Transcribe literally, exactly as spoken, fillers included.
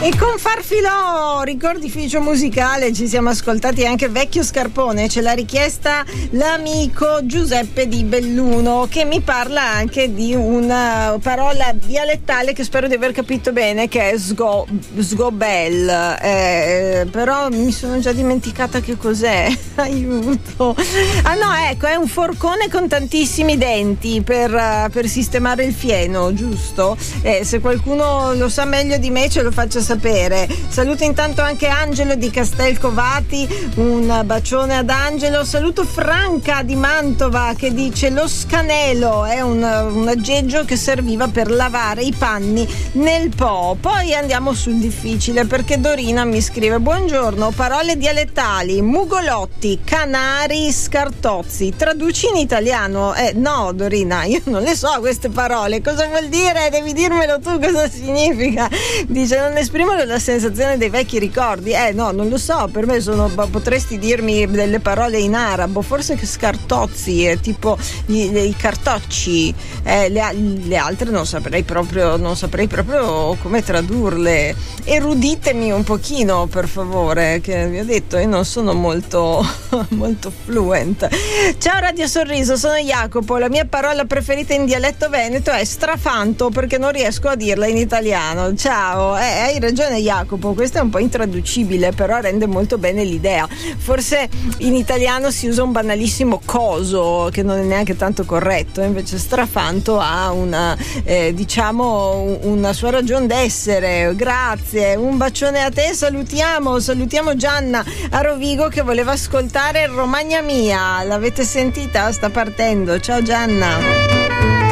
E con Farfilò, ricordificio musicale, ci siamo ascoltati anche Vecchio Scarpone, ce l'ha richiesta l'amico Giuseppe di Belluno, che mi parla anche di una parola dialettale che spero di aver capito bene, che è sgo, sgobel, eh, però mi sono già dimenticata che cos'è, aiuto. Ah no, ecco, è un forcone con tantissimi denti per, per sistemare il fieno, giusto? Eh, se qualcuno lo sa meglio di me ce lo faccia sapere. Saluto intanto anche Angelo di Castelcovati, un bacione ad Angelo. Saluto Franca di Mantova che dice: lo scanelo è un, un aggeggio che serviva per lavare i panni nel Po. Poi andiamo sul difficile, perché Dorina mi scrive: buongiorno, parole dialettali, mugolotti, canari, scartozzi, traduci in italiano. Eh no Dorina, io non le so queste parole, cosa vuol dire? Devi dirmelo tu cosa significa. Dice: non esprimono la sensazione dei vecchi ricordi. Eh no, non lo so, per me sono, potresti dirmi delle parole in arabo, forse che scartozzi, è tipo i, i cartocci, eh, le, le altre non saprei proprio, non saprei proprio come tradurle. Eruditemi un pochino per favore, che vi ho detto io non sono molto molto fluent. Ciao Radio Sorriso, sono Jacopo, la mia parola preferita in dialetto veneto è strafanto, perché non riesco a dirla in italiano. Ciao, eh, hai ragione Jacopo, questo è un po' intraducibile, però rende molto bene l'idea. Forse in italiano si usa un banalissimo coso che non è neanche tanto corretto, invece strafanto ha una eh, diciamo una sua ragion d'essere. Grazie, un bacione a te, salutiamo salutiamo Gianna a Rovigo che voleva ascoltare Romagna Mia. L'avete sentita? Sta partendo. Ciao Gianna.